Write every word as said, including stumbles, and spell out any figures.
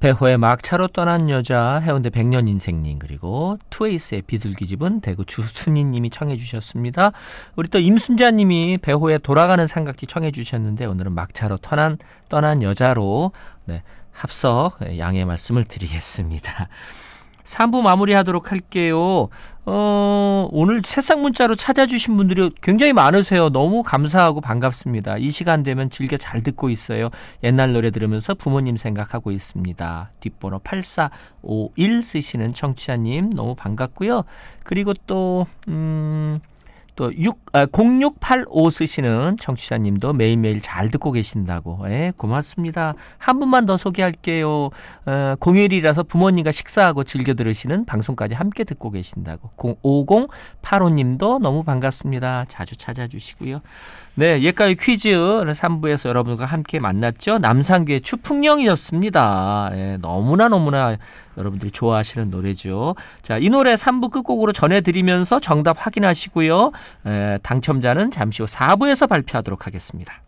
배호의 막차로 떠난 여자, 해운대 백년 인생님, 그리고 투에이스의 비둘기집은 대구 주순희님이 청해 주셨습니다. 우리 또 임순자님이 배호의 돌아가는 삼각지 청해 주셨는데 오늘은 막차로 떠난, 떠난 여자로 네, 합석 양해 말씀을 드리겠습니다. 삼 부 마무리하도록 할게요. 어, 오늘 새싹 문자로 찾아주신 분들이 굉장히 많으세요. 너무 감사하고 반갑습니다. 이 시간 되면 즐겨 잘 듣고 있어요. 옛날 노래 들으면서 부모님 생각하고 있습니다. 뒷번호 팔사오일 쓰시는 청취자님 너무 반갑고요. 그리고 또 음... 또 육, 아, 공육팔오 쓰시는 청취자님도 매일매일 잘 듣고 계신다고. 예, 고맙습니다. 한 분만 더 소개할게요. 어, 공휴일이라서 부모님과 식사하고 즐겨 들으시는 방송까지 함께 듣고 계신다고. 오공팔오님도 너무 반갑습니다. 자주 찾아주시고요. 네, 옛가요 퀴즈 삼 부에서 여러분과 함께 만났죠. 남상규의 추풍령이었습니다. 예, 너무나 너무나 여러분들이 좋아하시는 노래죠. 자, 이 노래 삼 부 끝곡으로 전해드리면서 정답 확인하시고요. 에, 당첨자는 잠시 후 사 부에서 발표하도록 하겠습니다.